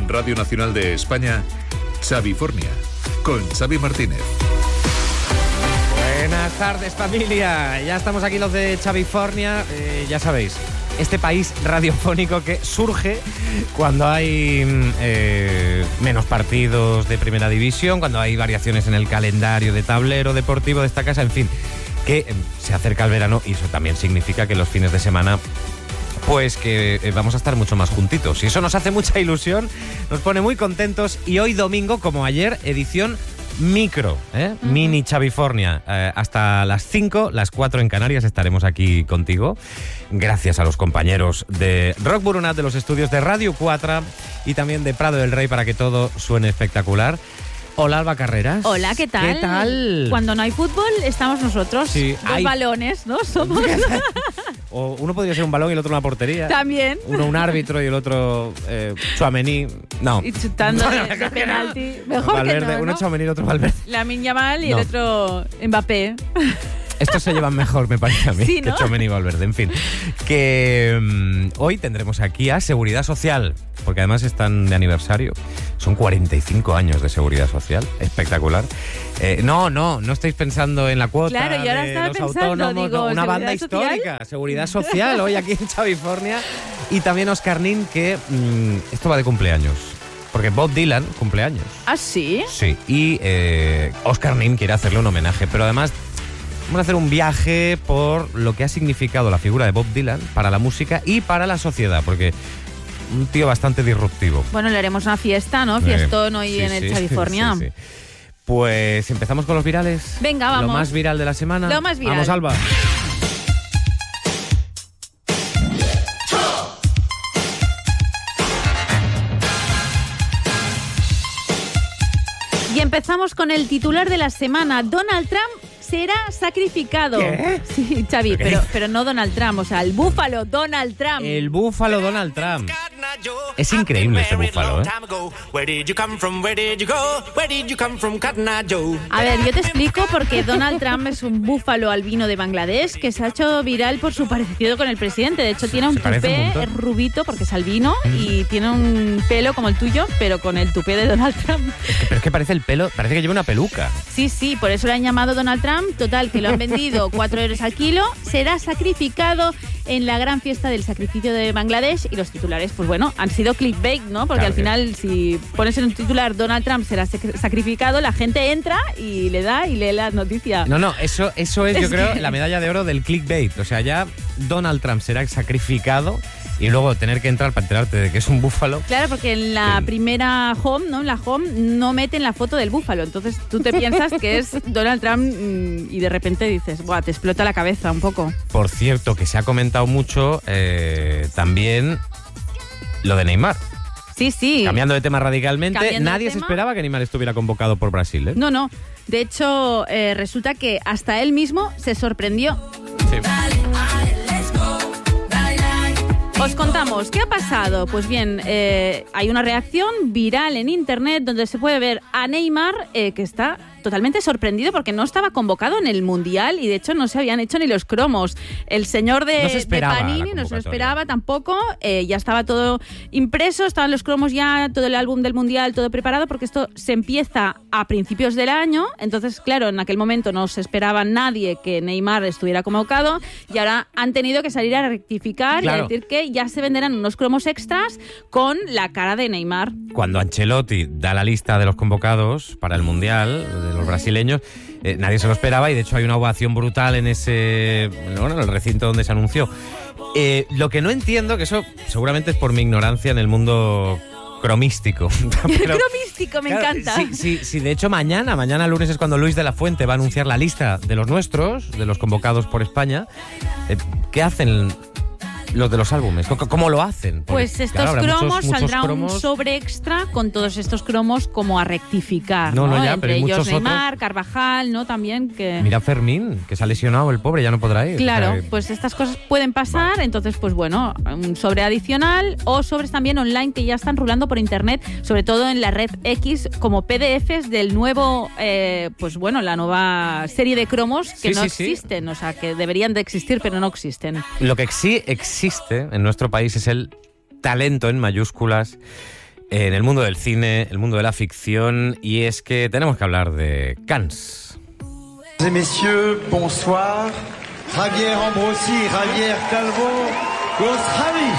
En Radio Nacional de España, Xavifornia, con Xavi Martínez. Buenas tardes, familia. Ya estamos aquí los de Xavifornia. Ya sabéis, este país radiofónico que surge cuando hay menos partidos de primera división, cuando hay variaciones en el calendario de tablero deportivo de esta casa, en fin, que se acerca el verano y eso también significa que los fines de semana pues que vamos a estar mucho más juntitos. Y eso nos hace mucha ilusión, nos pone muy contentos. Y hoy domingo, como ayer, edición micro, mini Xavifornia. Hasta las 5, las 4 en Canarias estaremos aquí contigo. Gracias a los compañeros de Rock Burunat, de los estudios de Radio 4 y también de Prado del Rey, para que todo suene espectacular. Hola, Alba Carreras. Hola, ¿qué tal? ¿Qué tal? Cuando no hay fútbol, estamos nosotros. Sí, Dos balones, ¿no? Somos. O uno podría ser un balón y el otro una portería. También. Uno un árbitro y el otro Tchouaméni. No. Y chutando de penalti. Mejor Valverde, que no, uno ¿no? Tchouaméni y el otro Valverde. Lamine Yamal y No. el otro Mbappé. Estos se llevan mejor, me parece a mí, Sí, ¿no? que Tchouaméni y Valverde. En fin, que hoy tendremos aquí a Seguridad Social, porque además están de aniversario. Son 45 años de Seguridad Social. Espectacular. No estáis pensando en la cuota Claro, yo ahora de estaba los pensando, autónomos. digo, No, una banda ¿Seguridad Social? histórica. Seguridad Social, hoy aquí en Xavifornia. Y también Oscar Nin, que esto va de cumpleaños. Porque Bob Dylan cumpleaños. ¿Ah, sí? Sí, y Oscar Nin quiere hacerle un homenaje, pero además vamos a hacer un viaje por lo que ha significado la figura de Bob Dylan para la música y para la sociedad, porque un tío bastante disruptivo. Bueno, le haremos una fiesta, ¿no? Fiestón hoy en el Xavifornia. Sí. Pues empezamos con los virales. Venga, vamos. Lo más viral de la semana. Lo más viral. Vamos, Alba. Y empezamos con el titular de la semana. Donald Trump será sacrificado. ¿Qué? Sí, Xavi, pero no Donald Trump, o sea, el búfalo Donald Trump. El búfalo Donald Trump. Es increíble ese búfalo, ¿eh? A ver, yo te explico porque Donald Trump es un búfalo albino de Bangladesh que se ha hecho viral por su parecido con el presidente. De hecho, tiene un Se parece un tupé, montón. es rubito porque es albino y tiene un pelo como el tuyo, pero con el tupé de Donald Trump. Pero es que parece el pelo, parece que lleva una peluca. Sí, por eso le han llamado Donald Trump. Total, que lo han vendido 4 euros al kilo. Será sacrificado en la gran fiesta del sacrificio de Bangladesh. Y los titulares, pues bueno, han sido clickbait, ¿no? Porque Claro al que- final, si pones en un titular Donald Trump será sacrificado, la gente entra y le da y lee la noticia. No, eso es yo creo, la medalla de oro del clickbait. O sea, ya Donald Trump será sacrificado y luego tener que entrar para enterarte de que es un búfalo. Claro, porque en la Sí. primera home, ¿no? En la home no meten la foto del búfalo. Entonces tú te piensas que es Donald Trump y de repente dices, ¡buah! Te explota la cabeza un poco. Por cierto, que se ha comentado mucho también lo de Neymar. Sí. Cambiando de tema radicalmente, Cambiando de nadie se tema. esperaba que Neymar estuviera convocado por Brasil, ¿eh? No. De hecho, resulta que hasta él mismo se sorprendió. Sí. Os contamos, ¿qué ha pasado? Pues bien, hay una reacción viral en internet donde se puede ver a Neymar que está totalmente sorprendido porque no estaba convocado en el Mundial y de hecho no se habían hecho ni los cromos. El señor No se de esperaba Panini la no se lo convocatoria. esperaba tampoco, ya estaba todo impreso, estaban los cromos ya, todo el álbum del Mundial, todo preparado porque esto se empieza a principios del año, entonces claro, en aquel momento no se esperaba nadie que Neymar estuviera convocado y ahora han tenido que salir a rectificar y a Claro. decir que ya se venderán unos cromos extras con la cara de Neymar. Cuando Ancelotti da la lista de los convocados para el Mundial, de los brasileños, nadie se lo esperaba y de hecho hay una ovación brutal en ese, bueno, en el recinto donde se anunció. Lo que no entiendo, que eso seguramente es por mi ignorancia en el mundo cromístico. Pero, Cromístico, me claro, encanta. Sí, de hecho mañana lunes es cuando Luis de la Fuente va a anunciar la lista de los nuestros, de los convocados por España. ¿Qué hacen los de los álbumes? ¿Cómo lo hacen? Porque, Pues estos claro, habrá cromos muchos saldrá cromos. un sobre extra con todos estos cromos como a rectificar. No, No, ya, entre pero hay ellos muchos Neymar, Carvajal, ¿no? También que... Mira Fermín, que se ha lesionado el pobre, ya no podrá ir. Claro, O sea, pues estas cosas pueden pasar, entonces pues bueno, un sobre adicional o sobres también online que ya están rulando por internet, sobre todo en la red X como PDFs del nuevo, pues bueno, la nueva serie de cromos que Sí, no sí, sí. existen, o sea, que deberían de existir pero no existen. Lo que sí existe en nuestro país es el talento en mayúsculas en el mundo del cine, el mundo de la ficción, y es que tenemos que hablar de Cannes. Messieurs, bonsoir. Javier Ambrosi, Javier Calvo, los Javis.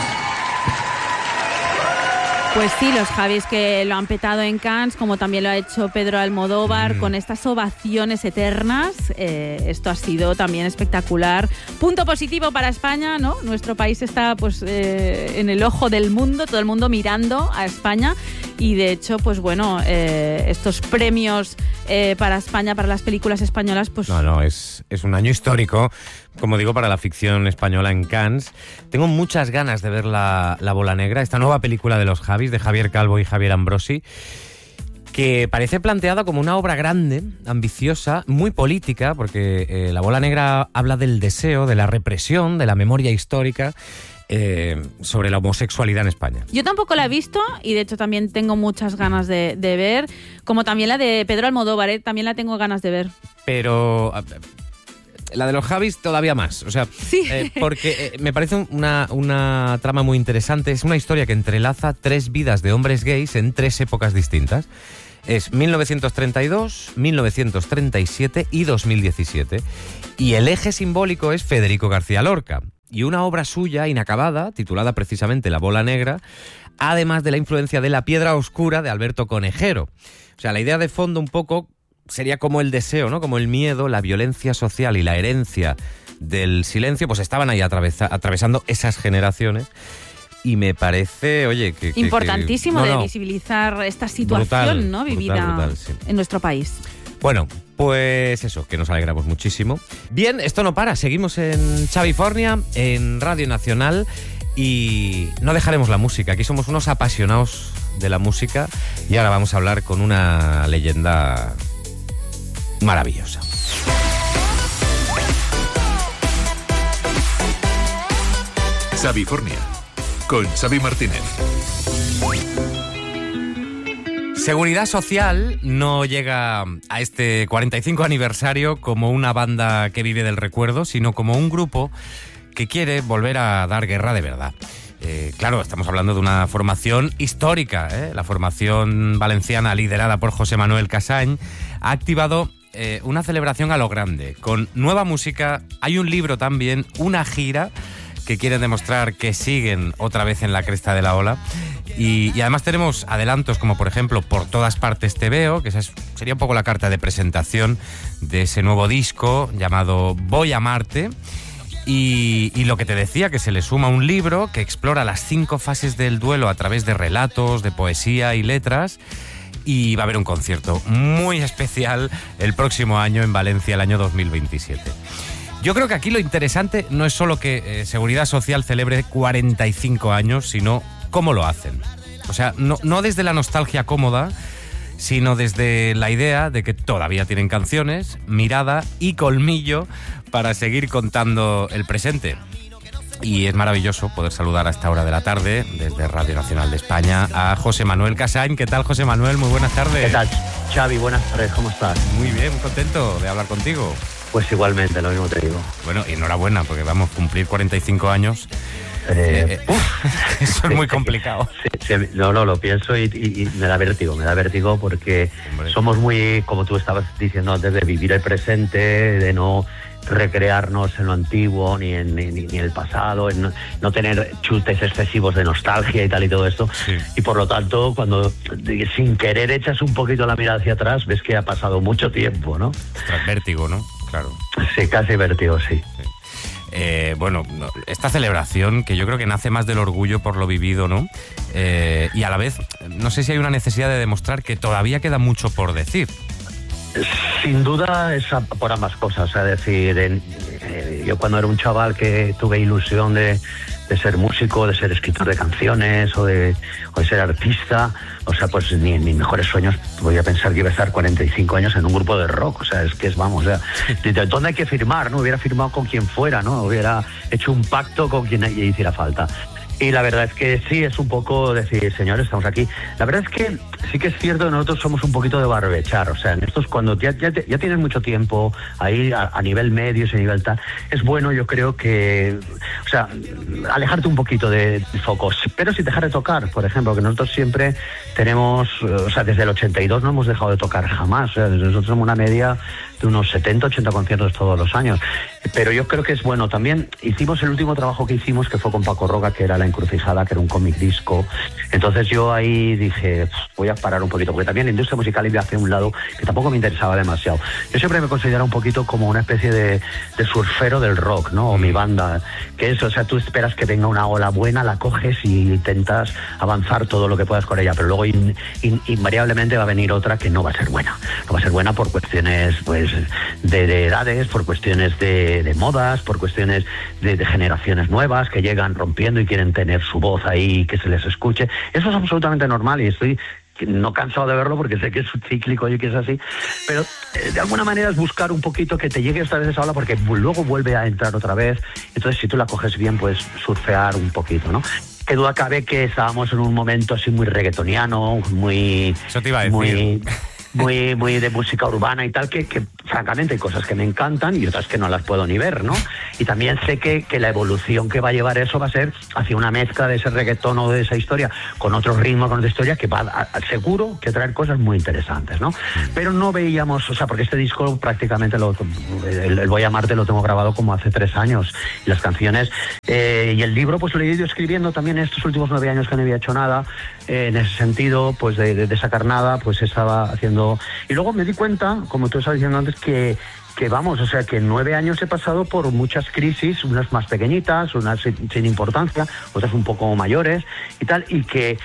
Pues sí, los Javis que lo han petado en Cannes, como también lo ha hecho Pedro Almodóvar, con estas ovaciones eternas. Esto ha sido también espectacular. Punto positivo para España, ¿no? Nuestro país está pues en el ojo del mundo, todo el mundo mirando a España. Y de hecho, pues bueno, estos premios para España, para las películas españolas, pues... No, es un año histórico, como digo, para la ficción española en Cannes. Tengo muchas ganas de ver La Bola Negra, esta nueva película de los Javis, de Javier Calvo y Javier Ambrosi, que parece planteada como una obra grande, ambiciosa, muy política, porque La Bola Negra habla del deseo, de la represión, de la memoria histórica, sobre la homosexualidad en España. Yo tampoco la he visto y de hecho también tengo muchas ganas de ver, como también la de Pedro Almodóvar, también la tengo ganas de ver. Pero la de los Javis todavía más, o sea, sí. Porque me parece una trama muy interesante. Es una historia que entrelaza 3 vidas de hombres gays en 3 épocas distintas. Es 1932, 1937 y 2017. Y el eje simbólico es Federico García Lorca y una obra suya inacabada, titulada precisamente La Bola Negra, además de la influencia de La Piedra Oscura de Alberto Conejero. O sea, la idea de fondo un poco sería como el deseo, ¿no? Como el miedo, la violencia social y la herencia del silencio, pues estaban ahí atravesando esas generaciones. Y me parece, oye, que... Importantísimo de visibilizar esta situación, brutal, ¿no? Vivida brutal, sí, en nuestro país. Bueno, pues eso, que nos alegramos muchísimo. Bien, esto no para, seguimos en Xavifornia, en Radio Nacional, y no dejaremos la música. Aquí somos unos apasionados de la música y ahora vamos a hablar con una leyenda maravillosa. Xavifornia, con Xavi Martínez. Seguridad Social no llega a este 45 aniversario como una banda que vive del recuerdo, sino como un grupo que quiere volver a dar guerra de verdad. Claro, estamos hablando de una formación histórica, La formación valenciana liderada por José Manuel Casañ ha activado una celebración a lo grande, con nueva música. Hay un libro también, una gira que quieren demostrar que siguen otra vez en la cresta de la ola. Y además tenemos adelantos como, por ejemplo, Por todas partes te veo, que esa sería un poco la carta de presentación de ese nuevo disco llamado Voy a amarte. Y lo que te decía, que se le suma un libro que explora las 5 fases del duelo a través de relatos, de poesía y letras. Y va a haber un concierto muy especial el próximo año en Valencia, el año 2027. Yo creo que aquí lo interesante no es solo que Seguridad Social celebre 45 años, sino cómo lo hacen. O sea, no desde la nostalgia cómoda, sino desde la idea de que todavía tienen canciones, mirada y colmillo para seguir contando el presente. Y es maravilloso poder saludar a esta hora de la tarde, desde Radio Nacional de España, a José Manuel Casañ. ¿Qué tal, José Manuel? Muy buenas tardes. ¿Qué tal, Xavi? Buenas tardes, ¿cómo estás? Muy bien, muy contento de hablar contigo. Pues igualmente, lo mismo te digo. Bueno, y enhorabuena, porque vamos a cumplir 45 años. Eso es muy complicado. Sí, no, lo pienso y me da vértigo porque hombre, somos muy, como tú estabas diciendo antes, de vivir el presente, de no recrearnos en lo antiguo ni en el pasado, en no tener chutes excesivos de nostalgia y tal y todo esto. Sí. Y por lo tanto, cuando sin querer echas un poquito la mirada hacia atrás, ves que ha pasado mucho tiempo, ¿no? Tras vértigo, ¿no? Claro. Sí, casi vértigo, sí. Bueno, esta celebración que yo creo que nace más del orgullo por lo vivido, ¿no? Y a la vez, no sé si hay una necesidad de demostrar que todavía queda mucho por decir. Sin duda es por ambas cosas, es decir, yo cuando era un chaval que tuve ilusión de ser músico, de ser escritor de canciones o de ser artista, o sea, pues ni en mis mejores sueños voy a pensar que iba a estar 45 años en un grupo de rock, o sea, vamos, o sea, ¿dónde hay que firmar, no? Hubiera firmado con quien fuera, ¿no? Hubiera hecho un pacto con quien hiciera falta. Y la verdad es que sí, es un poco decir, señores, estamos aquí. La verdad es que sí que es cierto que nosotros somos un poquito de barbechar, o sea, en estos cuando ya tienes mucho tiempo ahí a nivel medios y a nivel tal, es bueno, yo creo que, o sea, alejarte un poquito de focos, pero sin dejar de tocar, por ejemplo, que nosotros siempre tenemos, o sea, desde el 82 no hemos dejado de tocar jamás, o sea, nosotros somos una media de unos 70, 80 conciertos todos los años, pero yo creo que es bueno. También hicimos el último trabajo que hicimos, que fue con Paco Roca, que era La Encrucijada, que era un cómic disco. Entonces yo ahí dije, voy a parar un poquito, porque también la industria musical iba hacia un lado que tampoco me interesaba demasiado. Yo siempre me considero un poquito como una especie de surfero del rock, ¿no? O mi banda, que es, o sea, tú esperas que venga una ola buena, la coges y intentas avanzar todo lo que puedas con ella, pero luego invariablemente va a venir otra que no va a ser buena. No va a ser buena por cuestiones, pues, de edades, por cuestiones de modas, por cuestiones de generaciones nuevas que llegan rompiendo y quieren tener su voz ahí, que se les escuche. Eso es absolutamente normal y estoy no cansado de verlo porque sé que es cíclico y que es así, pero de alguna manera es buscar un poquito que te llegue esta vez esa ola porque luego vuelve a entrar otra vez. Entonces, si tú la coges bien, puedes surfear un poquito, ¿no? Qué duda cabe que estábamos en un momento así muy reggaetoniano, muy... Eso te iba a decir. Muy de música urbana y tal, que francamente hay cosas que me encantan y otras que no las puedo ni ver, ¿no? Y también sé que la evolución que va a llevar eso va a ser hacia una mezcla de ese reggaetón o de esa historia con otro ritmo, con otra historia, que va seguro que traer cosas muy interesantes, ¿no? Pero no veíamos, o sea, porque este disco prácticamente el Voy a Amarte lo tengo grabado como hace 3 años, y las canciones y el libro pues lo he ido escribiendo también estos últimos 9 años que no había hecho nada, en ese sentido, pues de sacar nada, pues estaba haciendo. Y luego me di cuenta, como tú estabas diciendo antes, que vamos, o sea, que en 9 años he pasado por muchas crisis, unas más pequeñitas, unas sin importancia, otras un poco mayores y tal, y que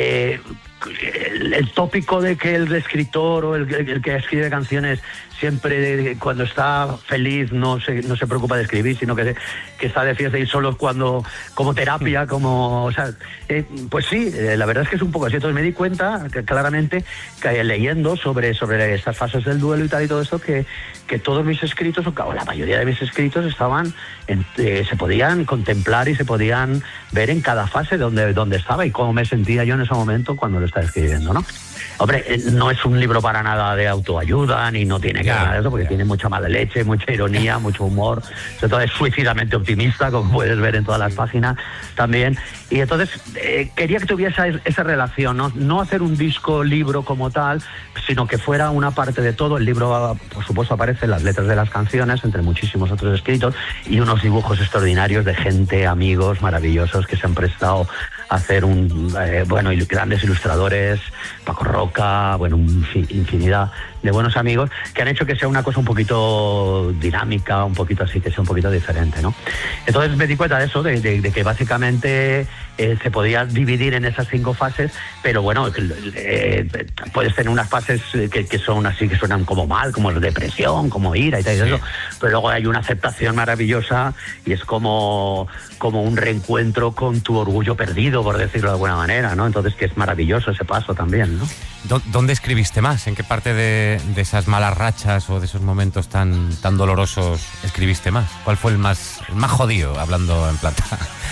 el tópico de que el escritor o el que escribe canciones siempre cuando está feliz no se preocupa de escribir, sino que está de fiesta y solo cuando como terapia, como, o sea, pues sí, la verdad es que es un poco así. Entonces me di cuenta que claramente que leyendo sobre estas fases del duelo y tal y todo esto, que todos mis escritos, o la mayoría de mis escritos estaban se podían contemplar y se podían ver en cada fase donde estaba y cómo me sentía yo en ese momento cuando lo estaba escribiendo, ¿no? Hombre, no es un libro para nada de autoayuda, ni no tiene que ver nada de eso, porque tiene mucha mala leche, mucha ironía, mucho humor, sobre todo es suicidamente optimista, como puedes ver en todas las páginas también. Y entonces quería que tuviese esa relación, no hacer un disco-libro como tal, sino que fuera una parte de todo. El libro, por supuesto, aparecen las letras de las canciones, entre muchísimos otros escritos, y unos dibujos extraordinarios de gente, amigos maravillosos que se han prestado a hacer y grandes ilustradores, Paco Roca, infinidad de buenos amigos que han hecho que sea una cosa un poquito dinámica, un poquito así, que sea un poquito diferente, ¿no? Entonces me di cuenta de eso, de que básicamente se podía dividir en esas 5 fases, pero bueno, puedes tener unas fases que son así, que suenan como mal, como depresión, como ira y tal, sí. Eso, pero luego hay una aceptación maravillosa y es como un reencuentro con tu orgullo perdido, por decirlo de alguna manera, ¿no? Entonces, que es maravilloso ese paso también, ¿no? ¿Dónde escribiste más? ¿En qué parte de esas malas rachas o de esos momentos tan dolorosos escribiste más? ¿Cuál fue el más jodido, hablando en plata?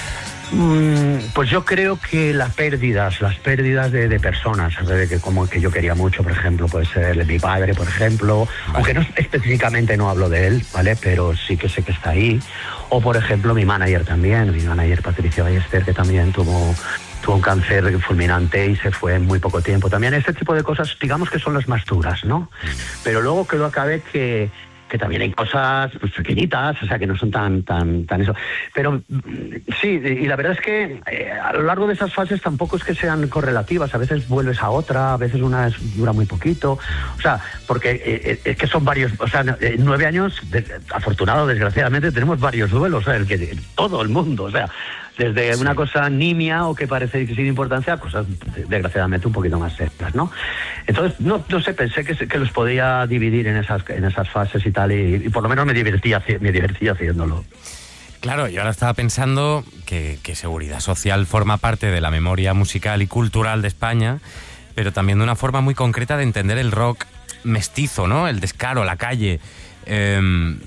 Pues yo creo que las pérdidas de personas, como que yo quería mucho, por ejemplo, puede ser de mi padre, por ejemplo, vale. Aunque no específicamente no hablo de él, ¿vale? Pero sí que sé que está ahí. O por ejemplo mi manager también, Patricia Ballester, que también tuvo un cáncer fulminante y se fue en muy poco tiempo. También este tipo de cosas, digamos que son las más duras, ¿no? Pero luego quedó a cabe que también hay cosas pues pequeñitas, o sea, que no son tan eso. Pero sí, y la verdad es que a lo largo de esas fases tampoco es que sean correlativas. A veces vuelves a otra, a veces una dura muy poquito. O sea, porque es que son varios, o sea, 9 años, afortunado, desgraciadamente, tenemos varios duelos, o sea, todo el mundo, o sea, desde una cosa nimia o que parece sin importancia a cosas desgraciadamente un poquito más serias, ¿no? Entonces, no sé, pensé que los podía dividir en esas fases y tal, y por lo menos me divertía haciéndolo. Claro, yo ahora estaba pensando que Seguridad Social forma parte de la memoria musical y cultural de España, pero también de una forma muy concreta de entender el rock mestizo, ¿no? El descaro, la calle.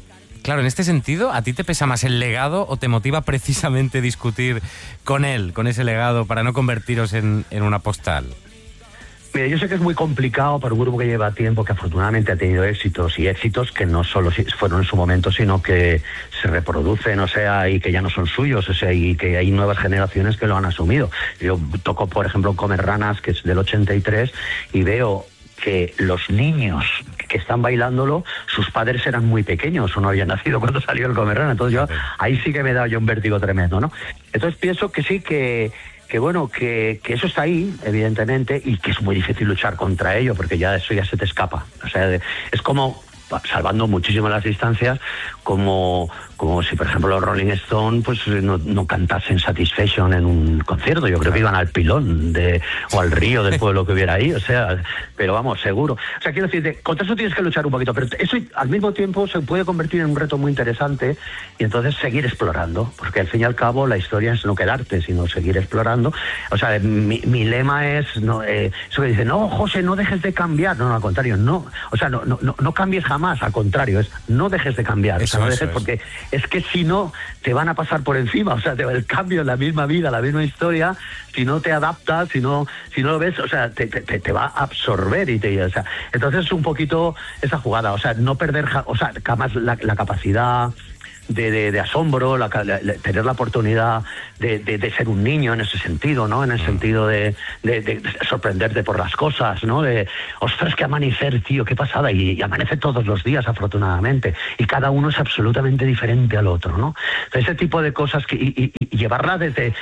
Claro, en este sentido, ¿a ti te pesa más el legado o te motiva precisamente discutir con él, con ese legado, para no convertiros en una postal? Mira, yo sé que es muy complicado para un grupo que lleva tiempo, que afortunadamente ha tenido éxitos, y éxitos que no solo fueron en su momento, sino que se reproducen, o sea, y que ya no son suyos, o sea, y que hay nuevas generaciones que lo han asumido. Yo toco, por ejemplo, Comer Ranas, que es del 83, y veo que los niños que están bailándolo, sus padres eran muy pequeños o no habían nacido cuando salió el Comer Ranas. Entonces ahí sí que me da yo un vértigo tremendo, ¿no? Entonces pienso que sí, que bueno, que eso está ahí, evidentemente, y que es muy difícil luchar contra ello, porque ya eso ya se te escapa. O sea, es como, salvando muchísimo las distancias, como si, por ejemplo, los Rolling Stones pues no cantasen Satisfaction en un concierto. Yo creo que iban al pilón o al río del pueblo que hubiera ahí, o sea, pero vamos, seguro. O sea, quiero decirte, contra eso tienes que luchar un poquito, pero eso al mismo tiempo se puede convertir en un reto muy interesante, y entonces seguir explorando, porque al fin y al cabo la historia es no quedarte, sino seguir explorando. O sea, mi lema es, eso que dice, no, José, no dejes de cambiar. No, al contrario, no. O sea, no cambies jamás, al contrario, es no dejes de cambiar. Eso, o sea, no dejes, porque es que si no, te van a pasar por encima. O sea, el cambio en la misma vida, la misma historia, si no te adaptas, si no lo ves, o sea, te va a absorber o sea, entonces es un poquito esa jugada, o sea, no perder, o sea, jamás la capacidad de asombro, tener la oportunidad de ser un niño en ese sentido, ¿no? En el sentido de sorprenderte por las cosas, ¿no? De, ostras, qué amanecer, tío, qué pasada. Y amanece todos los días, afortunadamente. Y cada uno es absolutamente diferente al otro, ¿no? Ese tipo de cosas y llevarla desde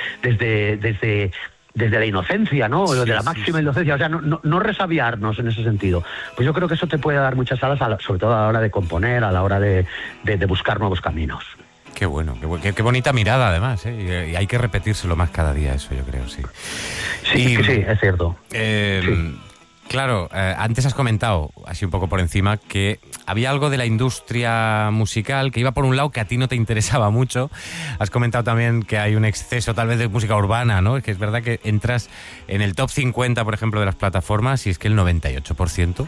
la inocencia, ¿no? Sí, de la máxima inocencia, o sea, no resabiarnos en ese sentido. Pues yo creo que eso te puede dar muchas alas, sobre todo a la hora de componer, a la hora de buscar nuevos caminos. Qué bueno, qué bonita mirada además, ¿eh? Y hay que repetírselo más cada día, eso yo creo, sí. Sí, sí, es cierto. Sí. Claro, antes has comentado, así un poco por encima, que había algo de la industria musical que iba por un lado que a ti no te interesaba mucho. Has comentado también que hay un exceso tal vez de música urbana, ¿no? Es que es verdad que entras en el top 50, por ejemplo, de las plataformas y es que el 98%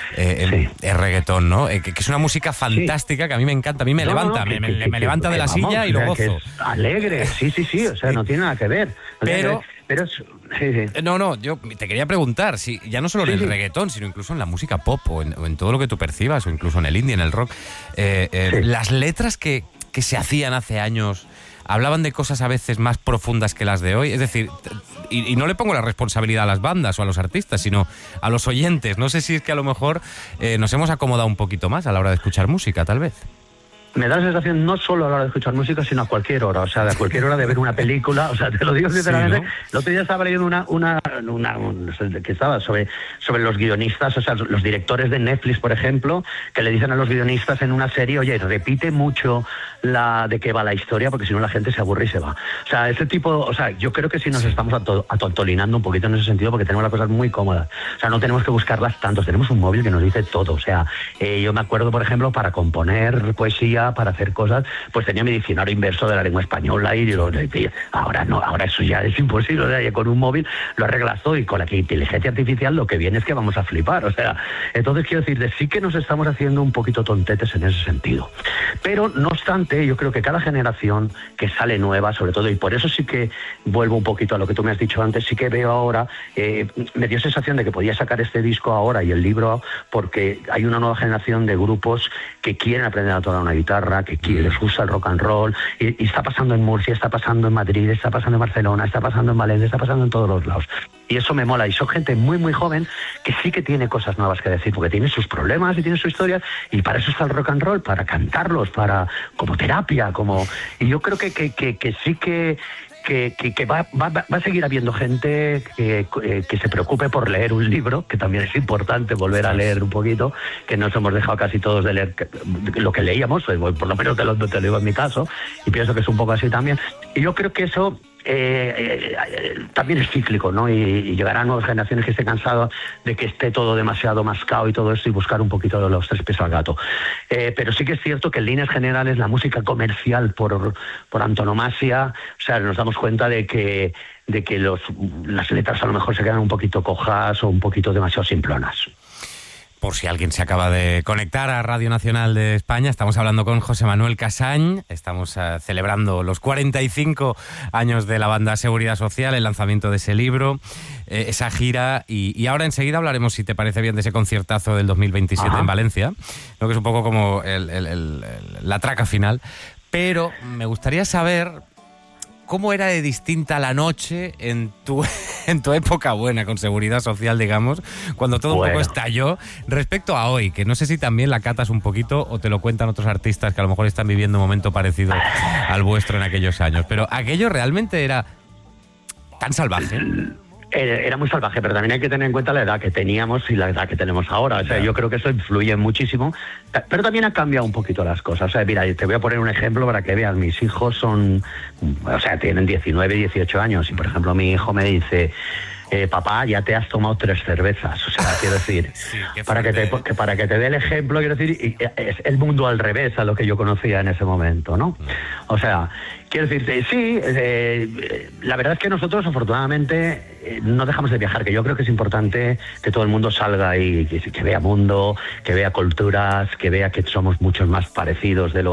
es reggaetón, ¿no? Que es una música fantástica, que a mí me encanta, a mí me levanta, me levanta de la silla y lo gozo. Que es alegre, sí, o sea, no tiene nada que ver. Pero sí. No, yo te quería preguntar, si ya no solo en el reggaetón, sino incluso en la música pop o en todo lo que tú percibas, o incluso en el indie, en el rock, las letras que se hacían hace años hablaban de cosas a veces más profundas que las de hoy. Es decir, y no le pongo la responsabilidad a las bandas o a los artistas, sino a los oyentes. No sé si es que a lo mejor nos hemos acomodado un poquito más a la hora de escuchar música, tal vez. Me da la sensación no solo a la hora de escuchar música, sino a cualquier hora, o sea, a cualquier hora de ver una película, o sea, te lo digo sinceramente. Sí, ¿no? El otro día estaba leyendo una que estaba sobre los guionistas, o sea, los directores de Netflix, por ejemplo, que le dicen a los guionistas en una serie, oye, repite mucho de qué va la historia, porque si no la gente se aburre y se va. O sea, ese tipo, o sea, yo creo que sí nos estamos atontolinando un poquito en ese sentido, porque tenemos las cosas muy cómodas. O sea, no tenemos que buscarlas tanto, tenemos un móvil que nos dice todo. O sea, yo me acuerdo, por ejemplo, para componer poesía, para hacer cosas, pues tenía mi diccionario inverso de la lengua española y ahora no, ahora eso ya es imposible. O sea, con un móvil lo arreglas todo, y con la inteligencia artificial lo que viene es que vamos a flipar. O sea, entonces quiero decir, sí que nos estamos haciendo un poquito tontetes en ese sentido. Pero no obstante, yo creo que cada generación que sale nueva, sobre todo, y por eso sí que vuelvo un poquito a lo que tú me has dicho antes, sí que veo ahora, me dio sensación de que podía sacar este disco ahora y el libro, porque hay una nueva generación de grupos que quieren aprender a tocar una guitarra, que les gusta el rock and roll, y está pasando en Murcia, está pasando en Madrid, está pasando en Barcelona, está pasando en Valencia, está pasando en todos los lados. Y eso me mola, y son gente muy, muy joven que sí que tiene cosas nuevas que decir, porque tiene sus problemas y tiene su historia, y para eso está el rock and roll, para cantarlos, como terapia, y yo creo que sí que va a seguir habiendo gente que se preocupe por leer un libro, que también es importante volver a leer un poquito, que nos hemos dejado casi todos de leer lo que leíamos, por lo menos te lo digo en mi caso, y pienso que es un poco así también. Y yo creo que eso también es cíclico, ¿no? Y llegarán nuevas generaciones que estén cansadas de que esté todo demasiado mascado y todo esto, y buscar un poquito de los tres pies al gato. Pero sí que es cierto que en líneas generales la música comercial por antonomasia, o sea, nos damos cuenta de que las letras a lo mejor se quedan un poquito cojas o un poquito demasiado simplonas. por si alguien se acaba de conectar a Radio Nacional de España, estamos hablando con José Manuel Casañ, estamos celebrando los 45 años de la banda Seguridad Social, el lanzamiento de ese libro, esa gira, y ahora enseguida hablaremos, si te parece bien, de ese conciertazo del 2027 en Valencia, ¿no? Que es un poco como la traca final, pero me gustaría saber cómo era de distinta la noche en tu época buena con Seguridad Social, digamos, cuando todo un poco estalló, respecto a hoy, que no sé si también la catas un poquito o te lo cuentan otros artistas que a lo mejor están viviendo un momento parecido al vuestro en aquellos años. Pero aquello realmente era tan salvaje. Era muy salvaje, pero también hay que tener en cuenta la edad que teníamos y la edad que tenemos ahora. O sea, yo creo que eso influye muchísimo, pero también ha cambiado un poquito las cosas. O sea, mira, te voy a poner un ejemplo para que veas. Mis hijos tienen 19, 18 años, y por ejemplo mi hijo me dice: papá, ya te has tomado 3 cervezas. O sea, quiero decir, sí, para que te dé el ejemplo, quiero decir, es el mundo al revés a lo que yo conocía en ese momento, ¿no? O sea, quiero decirte, sí, la verdad es que nosotros afortunadamente no dejamos de viajar, que yo creo que es importante que todo el mundo salga y que vea mundo, que vea culturas, que vea que somos muchos más parecidos de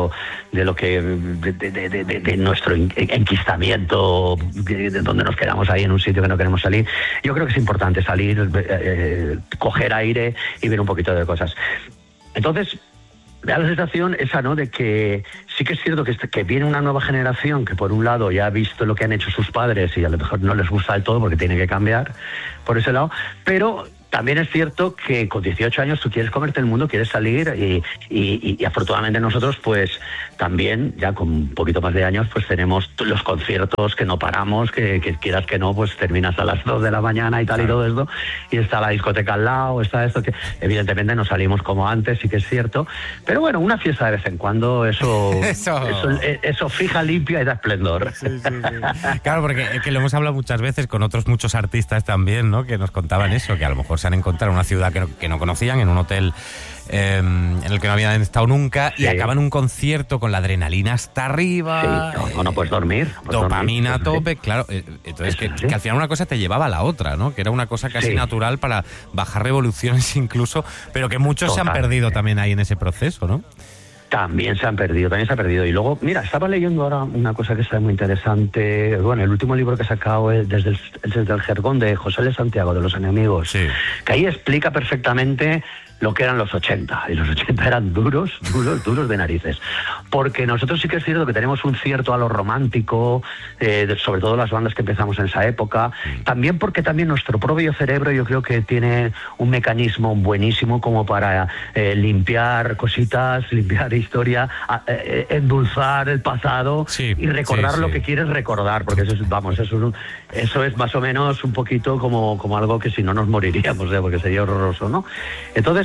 nuestro enquistamiento, de donde nos quedamos ahí en un sitio que no queremos salir. Yo creo que es importante salir, coger aire y ver un poquito de cosas. Entonces, me da la sensación esa, ¿no?, de que sí que es cierto que viene una nueva generación que por un lado ya ha visto lo que han hecho sus padres y a lo mejor no les gusta del todo porque tiene que cambiar por ese lado, pero también es cierto que con 18 años tú quieres comerte el mundo, quieres salir y afortunadamente nosotros pues también ya con un poquito más de años pues tenemos los conciertos que no paramos, que quieras que no, pues terminas a las 2 de la mañana y tal y todo esto, y está la discoteca al lado, está esto, que evidentemente no salimos como antes, sí que es cierto, pero bueno, una fiesta de vez en cuando, eso fija, limpia y da esplendor. Sí. Claro, porque es que lo hemos hablado muchas veces con otros muchos artistas también, ¿no?, que nos contaban eso, que a lo mejor se han encontrado en una ciudad que no conocían, en un hotel en el que no habían estado nunca, y acaban un concierto con la adrenalina hasta arriba. Sí, no puedes dormir. Dopamina a tope, claro. Entonces, que al final una cosa te llevaba a la otra, ¿no? Que era una cosa casi natural para bajar revoluciones incluso, pero que muchos se han perdido también ahí en ese proceso, ¿no? También se han perdido. Y luego, mira, estaba leyendo ahora una cosa que está muy interesante. Bueno, el último libro que he sacado es desde el Jergón, de José L. Santiago, de Los Enemigos, que ahí explica perfectamente lo que eran los 80, y los 80 eran duros de narices, porque nosotros sí que es cierto que tenemos un cierto halo romántico, sobre todo las bandas que empezamos en esa época, también porque también nuestro propio cerebro yo creo que tiene un mecanismo buenísimo como para limpiar cositas, limpiar historia, endulzar el pasado y recordar lo que quieres recordar, porque eso es más o menos un poquito como algo que si no nos moriríamos, porque sería horroroso, ¿no? Entonces,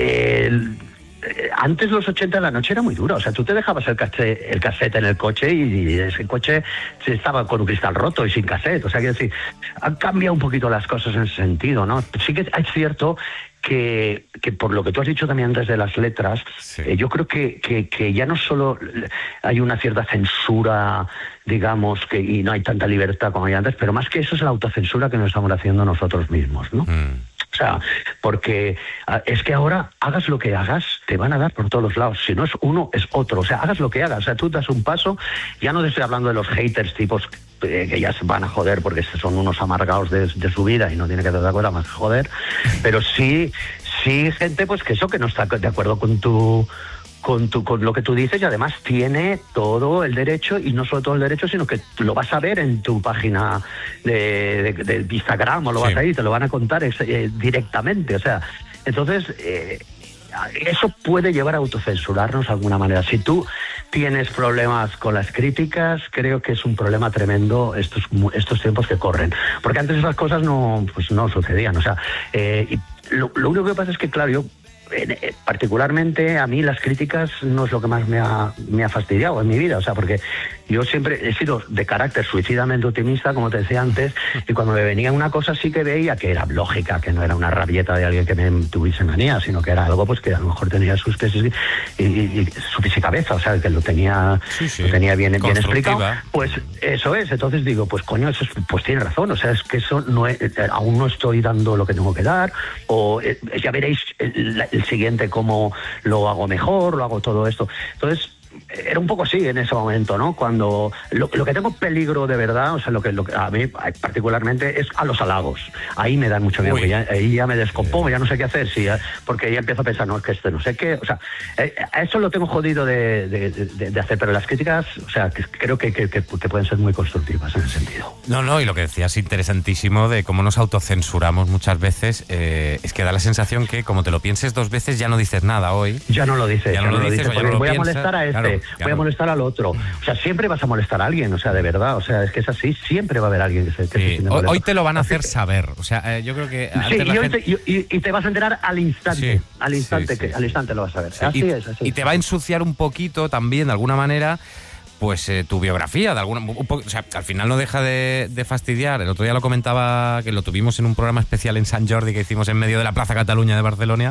antes los 80 de la noche era muy dura. O sea, tú te dejabas el cassette en el coche y ese coche estaba con un cristal roto y sin cassette. O sea, quiero decir, han cambiado un poquito las cosas en ese sentido, ¿no? Sí que es cierto que por lo que tú has dicho también desde las letras, yo creo que ya no solo hay una cierta censura, digamos, y no hay tanta libertad como había antes, pero más que eso es la autocensura que nos estamos haciendo nosotros mismos, ¿no? O sea, porque es que ahora, hagas lo que hagas, te van a dar por todos los lados. Si no es uno, es otro. O sea, hagas lo que hagas. O sea, tú das un paso, ya no te estoy hablando de los haters tipos que ya se van a joder porque son unos amargados de su vida y no tiene que estar de acuerdo más que joder, pero sí gente pues que no está de acuerdo con lo que tú dices, y además tiene todo el derecho, y no solo todo el derecho, sino que lo vas a ver en tu página de Instagram, o lo vas a ir, te lo van a contar directamente. O sea, entonces eso puede llevar a autocensurarnos de alguna manera. Si tú tienes problemas con las críticas, creo que es un problema tremendo estos tiempos que corren, porque antes esas cosas no sucedían. O sea, y lo único que pasa es que, claro, yo particularmente a mí las críticas no es lo que más me ha fastidiado en mi vida, o sea, porque yo siempre he sido de carácter suicidamente optimista, como te decía antes, y cuando me venía una cosa sí que veía que era lógica, que no era una rabieta de alguien que me tuviese manía, sino que era algo pues que a lo mejor tenía sus pies y su pies y cabeza, o sea, que lo tenía, lo tenía bien explicado. Pues eso es, entonces digo, pues coño, eso es, pues tiene razón, o sea, es que eso no es, aún no estoy dando lo que tengo que dar, o ya veréis el siguiente cómo lo hago mejor, lo hago todo esto. Entonces, era un poco así en ese momento, ¿no? Cuando lo que tengo peligro de verdad, o sea, lo que a mí particularmente es a los halagos. Ahí me da mucho miedo, que ahí ya me descompongo, ya no sé qué hacer, porque ya empiezo a pensar, no, es que no sé qué, o sea, a eso lo tengo jodido de hacer, pero las críticas, o sea, creo que pueden ser muy constructivas en ese sentido. No, y lo que decías interesantísimo de cómo nos autocensuramos muchas veces, es que da la sensación que como te lo pienses 2 veces ya no dices nada hoy. Ya no lo dices, ya no lo dices, porque voy a molestar a claro. voy a molestar al otro. O sea, siempre vas a molestar a alguien, o sea, de verdad. O sea, es que es así, siempre va a haber alguien que se siente molesto. Hoy te lo van a hacer saber. O sea, yo creo que... Y te vas a enterar al instante. Al instante lo vas a ver. Sí. Así es. Y te va a ensuciar un poquito también, de alguna manera, pues tu biografía, o sea, al final no deja de fastidiar. El otro día lo comentaba, que lo tuvimos en un programa especial en Sant Jordi que hicimos en medio de la Plaza Cataluña de Barcelona.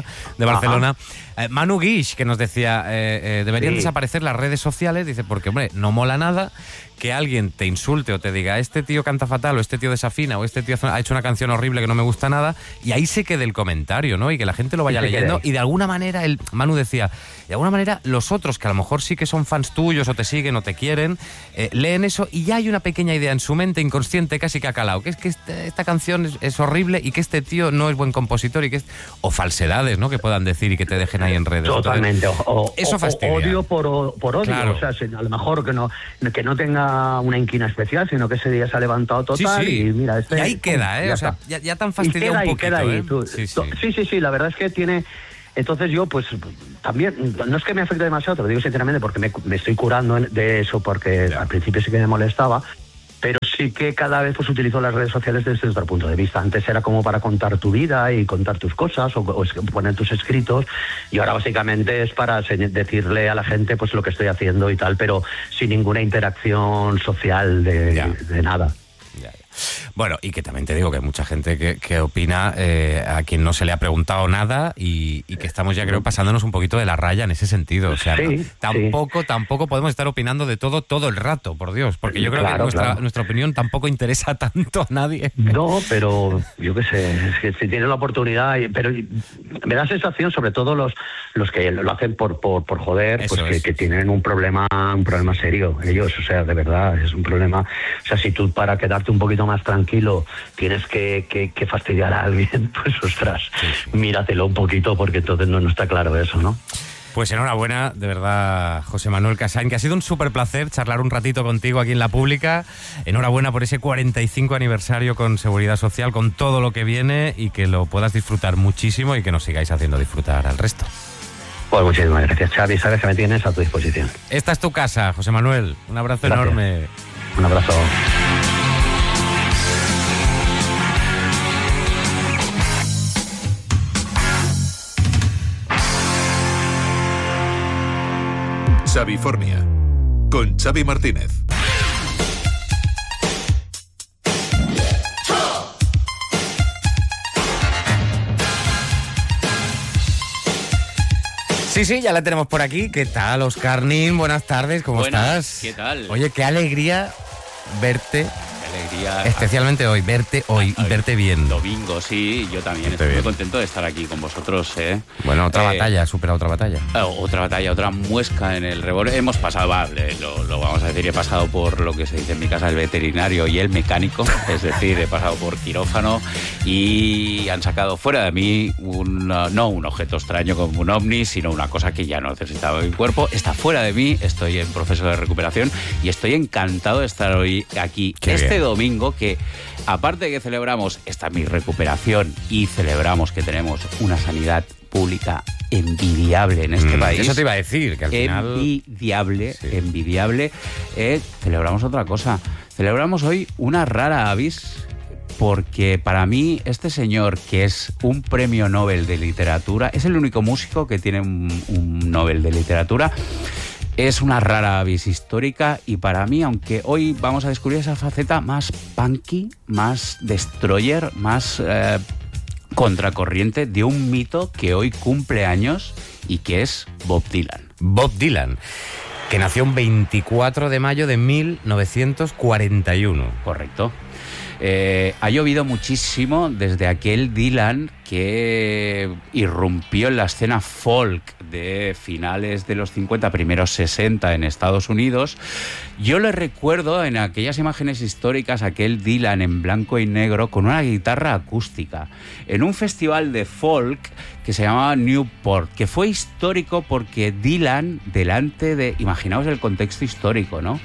Manu Guix, que nos decía, deberían desaparecer las redes sociales, dice, porque, hombre, no mola nada que alguien te insulte o te diga, este tío canta fatal, o este tío desafina, o este tío ha hecho una canción horrible que no me gusta nada, y ahí se quede el comentario, ¿no? Y que la gente lo vaya leyendo. Y de alguna manera, Manu decía, de alguna manera los otros, que a lo mejor sí que son fans tuyos, o te siguen, o te quieren, leen eso, y ya hay una pequeña idea en su mente inconsciente casi que ha calado, que es que esta canción es horrible, y que este tío no es buen compositor, y que o falsedades, ¿no?, que puedan decir y que te dejen ahí en redes. Totalmente. Entonces, eso fastidia. Odio por odio. Claro. O sea, a lo mejor que no tenga una inquina especial, sino que ese día se ha levantado total y mira... y ahí queda, ¿eh? O sea, ya tan fastidiado un poquito, queda ahí, ¿eh? Sí, la verdad es que tiene... Entonces yo, pues, también, no es que me afecte demasiado, te lo digo sinceramente, porque me estoy curando de eso, porque al principio sí que me molestaba, pero sí que cada vez pues utilizo las redes sociales desde otro punto de vista. Antes era como para contar tu vida y contar tus cosas o poner tus escritos, y ahora básicamente es para decirle a la gente pues lo que estoy haciendo y tal, pero sin ninguna interacción social de nada. Bueno, y que también te digo que hay mucha gente que opina a quien no se le ha preguntado nada y que estamos ya creo pasándonos un poquito de la raya en ese sentido. O sea, tampoco podemos estar opinando de todo el rato, por Dios, porque yo creo que nuestra opinión tampoco interesa tanto a nadie. No, pero yo qué sé, es que si tienes la oportunidad, pero me da sensación, sobre todo los que lo hacen por joder, pues que tienen un problema serio ellos, o sea, de verdad, es un problema. O sea, si tú para quedarte un poquito más tranquilo tienes que fastidiar a alguien, pues ostras, míratelo un poquito, porque entonces no está claro eso, ¿no? Pues enhorabuena, de verdad, José Manuel Cassagne, que ha sido un súper placer charlar un ratito contigo aquí en La Pública. Enhorabuena por ese 45 aniversario con Seguridad Social, con todo lo que viene, y que lo puedas disfrutar muchísimo y que nos sigáis haciendo disfrutar al resto. Pues muchísimas gracias, Xavi, sabes que me tienes a tu disposición. Esta es tu casa, José Manuel. Un abrazo enorme. Un abrazo. Xavifornia, con Xavi Martínez. Sí, ya la tenemos por aquí. ¿Qué tal, Oscar Nin? Buenas tardes, ¿cómo estás? ¿Qué tal? Oye, qué alegría verte. Alegría. Especialmente hoy, verte hoy y verte bien. Domingo, sí, yo también estoy muy contento de estar aquí con vosotros. Bueno, otra batalla, supera otra batalla. Otra batalla, otra muesca en el revólver. Hemos pasado, lo vamos a decir, he pasado por lo que se dice en mi casa, el veterinario y el mecánico. Es decir, he pasado por quirófano y han sacado fuera de mí no un objeto extraño como un ovni, sino una cosa que ya no necesitaba mi cuerpo. Está fuera de mí, estoy en proceso de recuperación y estoy encantado de estar hoy aquí. Domingo, que aparte de que celebramos esta mi recuperación y celebramos que tenemos una sanidad pública envidiable en este país. Eso te iba a decir, que al final... Envidiable. Celebramos otra cosa. Celebramos hoy una rara avis, porque para mí este señor, que es un premio Nobel de literatura, es el único músico que tiene un Nobel de literatura. Es una rara avis histórica y para mí, aunque hoy vamos a descubrir esa faceta más punky, más destroyer, más contracorriente de un mito que hoy cumple años y que es Bob Dylan. Bob Dylan, que nació un 24 de mayo de 1941. Correcto. Ha llovido muchísimo desde aquel Dylan que irrumpió en la escena folk de finales de los 50, primeros 60 en Estados Unidos. Yo le recuerdo en aquellas imágenes históricas aquel Dylan en blanco y negro con una guitarra acústica en un festival de folk que se llamaba Newport, que fue histórico porque Dylan, delante de... Imaginaos el contexto histórico, ¿no?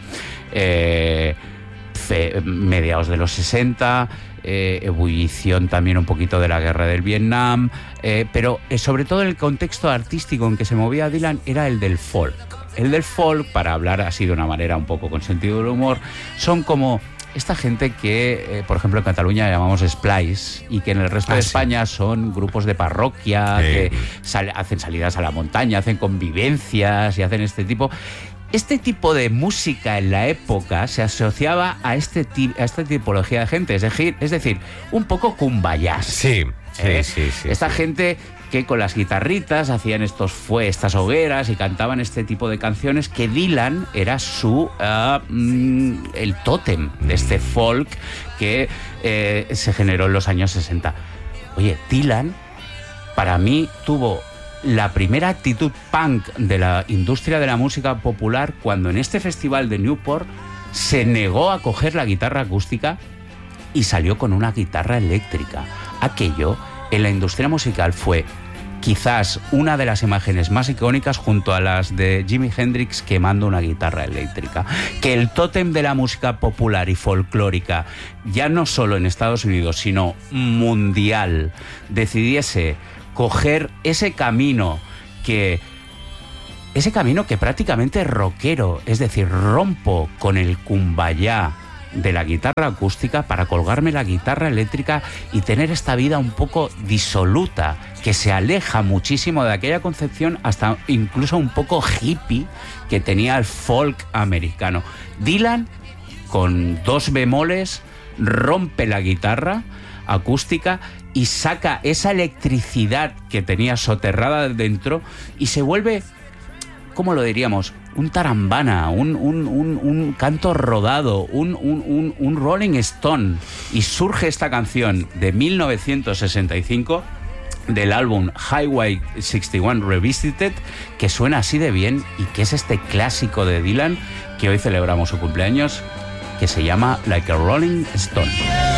Mediados de los 60, ebullición también un poquito de la guerra del Vietnam, pero sobre todo el contexto artístico en que se movía Dylan era el del folk. El del folk, para hablar así de una manera un poco con sentido del humor, son como esta gente que, por ejemplo, en Cataluña llamamos splice y que en el resto de España son grupos de parroquia que hacen salidas a la montaña, hacen convivencias y hacen este tipo... Este tipo de música en la época se asociaba a esta tipología de gente, es decir, un poco cumbayás. Sí. Esta gente que con las guitarritas hacían estas hogueras y cantaban este tipo de canciones, que Dylan era el tótem de este folk que se generó en los años 60. Oye, Dylan, para mí, tuvo la primera actitud punk de la industria de la música popular cuando en este festival de Newport se negó a coger la guitarra acústica y salió con una guitarra eléctrica. Aquello en la industria musical fue quizás una de las imágenes más icónicas junto a las de Jimi Hendrix quemando una guitarra eléctrica. Que el tótem de la música popular y folclórica, ya no solo en Estados Unidos, sino mundial, decidiese coger ese camino que prácticamente es rockero, es decir, rompo con el cumbayá de la guitarra acústica para colgarme la guitarra eléctrica y tener esta vida un poco disoluta, que se aleja muchísimo de aquella concepción, hasta incluso un poco hippie que tenía el folk americano. Dylan, con 2 bemoles, rompe la guitarra acústica y saca esa electricidad que tenía soterrada dentro y se vuelve, ¿cómo lo diríamos? Un tarambana, un canto rodado, un Rolling Stone. Y surge esta canción de 1965 del álbum Highway 61 Revisited, que suena así de bien y que es este clásico de Dylan que hoy celebramos su cumpleaños, que se llama Like a Rolling Stone.